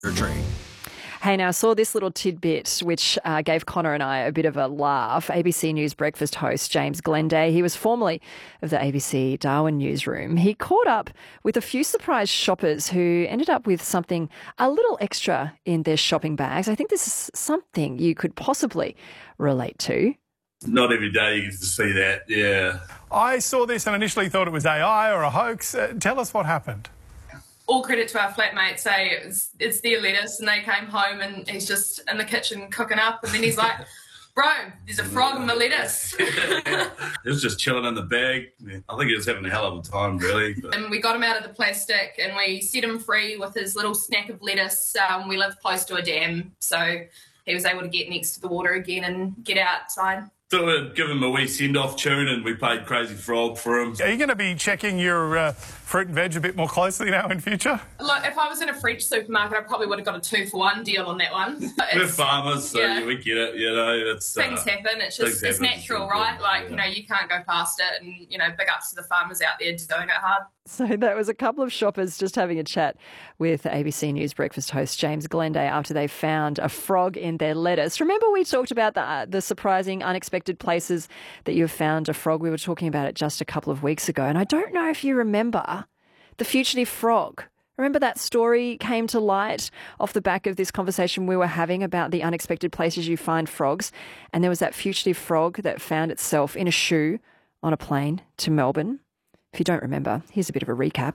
Tree. Hey, now I saw this little tidbit which gave Connor and I a bit of a laugh. ABC News breakfast host James Glenday, he was formerly of the ABC Darwin newsroom. He caught up with a few surprised shoppers who ended up with something a little extra in their shopping bags. I think this is something you could possibly relate to. Not every day you get to see that, yeah. I saw this and initially thought it was AI or a hoax. Tell us what happened. All credit to our flatmates, say it's their lettuce, and they came home and he's just in the kitchen cooking up, and then he's like, bro, there's a frog in my lettuce. He was just chilling in the bag. I think he was having a hell of a time, really. And we got him out of the plastic and we set him free with his little snack of lettuce. We live close to a dam, so he was able to get next to the water again and get outside. So we'd give him a wee send-off tune and we played Crazy Frog for him. Are you going to be checking your fruit and veg a bit more closely now in future? Look, if I was in a French supermarket, I probably would have got a 2-for-1 deal on that one. We're farmers, so yeah, we get it, you know. Things happen. It's just, it's natural, right? Like, you know, you can't go past it, and, you know, big ups to the farmers out there doing it hard. So that was a couple of shoppers just having a chat with ABC News breakfast host James Glenday after they found a frog in their lettuce. Remember we talked about the surprising, unexpected places that you've found a frog? We were talking about it just a couple of weeks ago, and I don't know if you remember the fugitive frog. Remember that story came to light off the back of this conversation we were having about the unexpected places you find frogs, and there was that fugitive frog that found itself in a shoe on a plane to Melbourne. If you don't remember, here's a bit of a recap.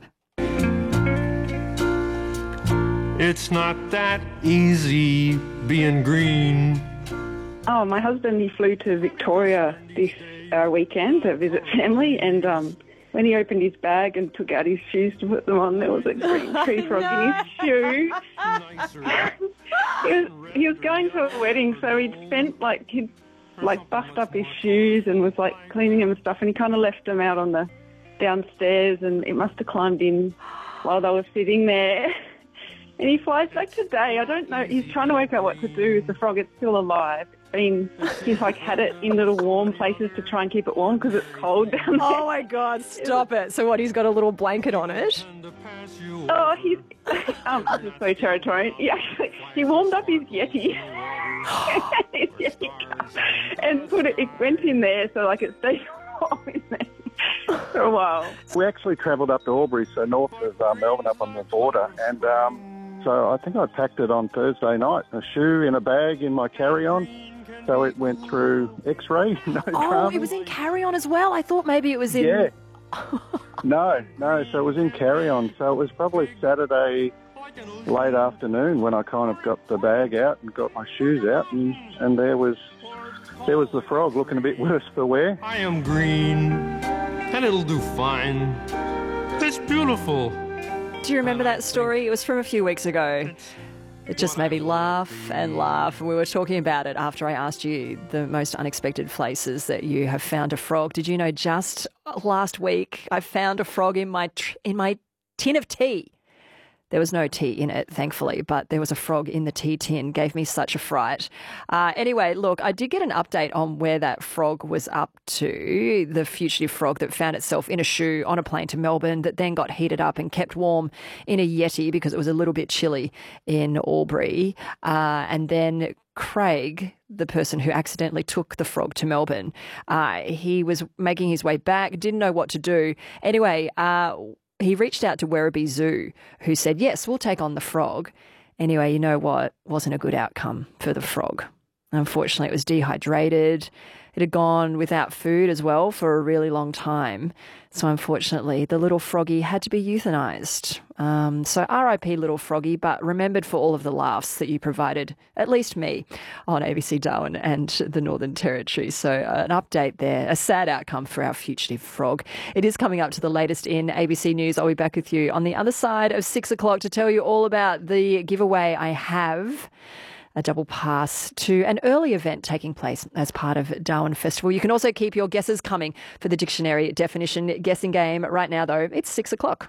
It's not that easy being green. Oh, my husband, he flew to Victoria this weekend to visit family, and when he opened his bag and took out his shoes to put them on, there was a green tree frog in his shoe. he was going to a wedding, so he'd buffed up his shoes and was like cleaning them and stuff, and he kind of left them out on the downstairs, and it must have climbed in while they were sitting there. And he flies back today. I don't know. He's trying to work out what to do with the frog. It's still alive. He's like had it in little warm places to try and keep it warm because it's cold down there. Oh my God, stop it. So what, he's got a little blanket on it? Oh, he's this is so territorial. He warmed up his Yeti. His Yeti cup, and it went in there so like it stayed warm in there for a while. We actually travelled up to Albury, so north of Melbourne, up on the border, and so I think I packed it on Thursday night, a shoe in a bag in my carry-on, so it went through X-ray, no dramas. It was in carry-on as well? I thought maybe it was in... Yeah. No, so it was in carry-on, so it was probably Saturday late afternoon when I kind of got the bag out and got my shoes out, and there was the frog looking a bit worse for wear. I am green, and it'll do fine. It's beautiful. Do you remember that story? It was from a few weeks ago. It just made me laugh and laugh. We were talking about it after I asked you the most unexpected places that you have found a frog. Did you know just last week I found a frog in my tin of tea? There was no tea in it, thankfully, but there was a frog in the tea tin. Gave me such a fright. Anyway, look, I did get an update on where that frog was up to, the fugitive frog that found itself in a shoe on a plane to Melbourne that then got heated up and kept warm in a Yeti because it was a little bit chilly in Albury. And then Craig, the person who accidentally took the frog to Melbourne, he was making his way back, didn't know what to do. Anyway, he reached out to Werribee Zoo, who said, yes, we'll take on the frog. Anyway, you know what? Wasn't a good outcome for the frog. Unfortunately, it was dehydrated. It had gone without food as well for a really long time. So unfortunately, the little froggy had to be euthanised. So RIP little froggy, but remembered for all of the laughs that you provided, at least me, on ABC Darwin and the Northern Territory. So an update there, a sad outcome for our fugitive frog. It is coming up to the latest in ABC News. I'll be back with you on the other side of 6 o'clock to tell you all about the giveaway I have. A double pass to an early event taking place as part of Darwin Festival. You can also keep your guesses coming for the dictionary definition guessing game. Right now, though, it's 6 o'clock.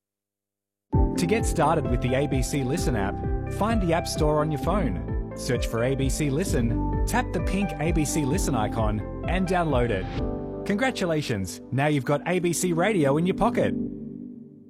To get started with the ABC Listen app, find the App Store on your phone. Search for ABC Listen, tap the pink ABC Listen icon and download it. Congratulations, now you've got ABC Radio in your pocket.